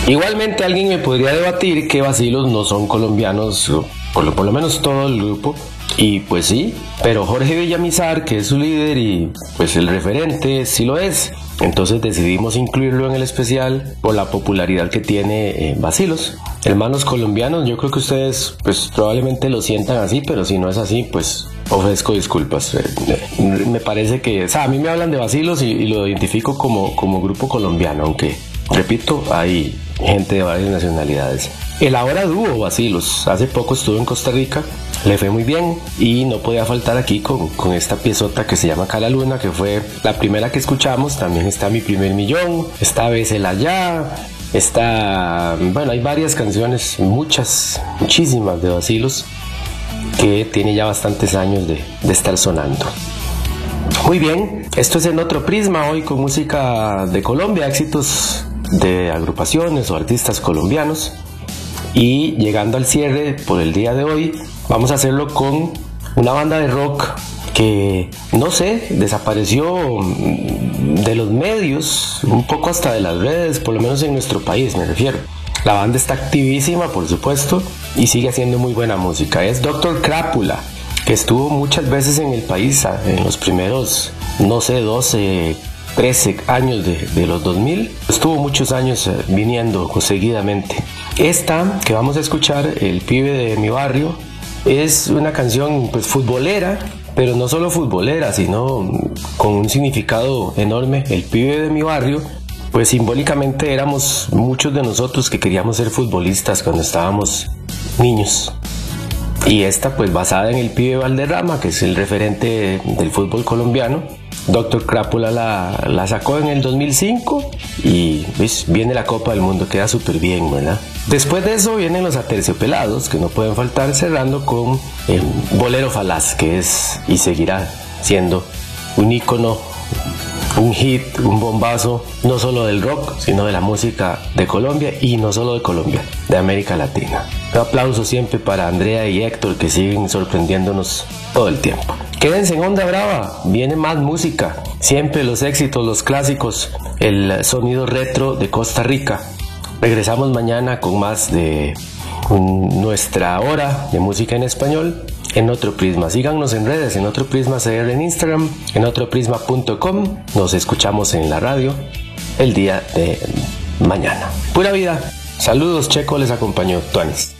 Igualmente alguien me podría debatir que Vacilos no son colombianos, por lo menos todo el grupo, y pues sí, pero Jorge Villamizar, que es su líder y pues el referente, sí lo es. Entonces decidimos incluirlo en el especial por la popularidad que tiene Vacilos. Hermanos colombianos, yo creo que ustedes pues probablemente lo sientan así, pero si no es así, pues ofrezco disculpas. Me parece que, o sea, a mí me hablan de Vacilos y lo identifico como grupo colombiano, aunque, repito, hay gente de varias nacionalidades. El ahora dúo Vacilos, hace poco estuvo en Costa Rica, le fue muy bien y no podía faltar aquí con esta piezota que se llama Cala Luna, que fue la primera que escuchamos. También está Mi Primer Millón, está Bésela Ya, está, bueno, hay varias canciones, muchísimas de Vacilos, que tiene ya bastantes años de estar sonando. Muy bien, esto es En Otro Prisma, hoy con música de Colombia, éxitos de agrupaciones o artistas colombianos. Y llegando al cierre por el día de hoy, vamos a hacerlo con una banda de rock que, no sé, desapareció de los medios, un poco hasta de las redes, por lo menos en nuestro país me refiero. La banda está activísima, por supuesto, y sigue haciendo muy buena música. Es Dr. Crápula, que estuvo muchas veces en el país en los primeros, no sé, 12, 13 años de los 2000. Estuvo muchos años viniendo seguidamente. Esta que vamos a escuchar, El Pibe de Mi Barrio, es una canción pues futbolera, pero no solo futbolera, sino con un significado enorme. El Pibe de Mi Barrio, pues simbólicamente éramos muchos de nosotros que queríamos ser futbolistas cuando estábamos niños. Y esta pues basada en El Pibe Valderrama, que es el referente del fútbol colombiano. Dr. Crápula la sacó en el 2005 y pues, viene la Copa del Mundo, queda súper bien, ¿verdad? Después de eso vienen los Aterciopelados, que no pueden faltar, cerrando con Bolero Falaz, que es y seguirá siendo un ícono, un hit, un bombazo, no solo del rock, sino de la música de Colombia, y no solo de Colombia, de América Latina. Un aplauso siempre para Andrea y Héctor, que siguen sorprendiéndonos todo el tiempo. Quédense en Onda Brava, viene más música, siempre los éxitos, los clásicos, el sonido retro de Costa Rica. Regresamos mañana con más de nuestra hora de música en español en Otro Prisma. Síganos en redes, en Otro Prisma CR en Instagram, en otroprisma.com. Nos escuchamos en la radio el día de mañana. Pura vida. Saludos, Checo les acompañó, Tuanis.